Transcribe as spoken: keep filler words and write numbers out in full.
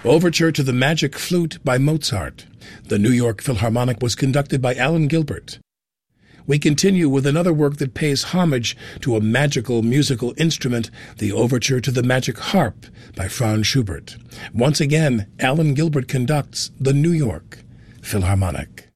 Overture to the Magic Flute by Mozart. The New York Philharmonic was conducted by Alan Gilbert. We continue with another work that pays homage to a magical musical instrument, the Overture to the Magic Harp by Franz Schubert. Once again, Alan Gilbert conducts the New York Philharmonic.